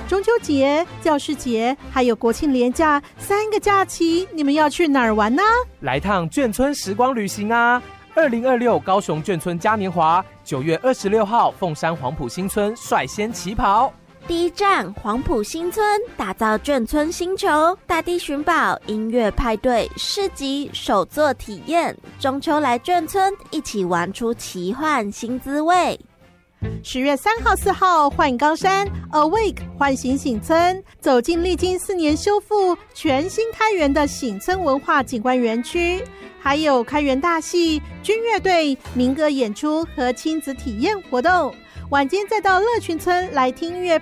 中秋节、教师节还有国庆连假3个假期，你们要去哪儿玩呢？ 来趟眷村时光旅行啊！2026高雄眷村嘉年华，9月26号凤山黄埔新村率先起跑。 第一站黄埔新村，打造眷村星球，大地寻宝、音乐派对、市集、手作体验，中秋来眷村，一起玩出奇幻新滋味。 10月3号、4号，幻冈山 Awake 唤醒醒村，走进历经4年修复、全新开园的醒村文化景观园区，还有开园大戏、军乐队、民歌演出和亲子体验活动。晚间再到乐群村来听音乐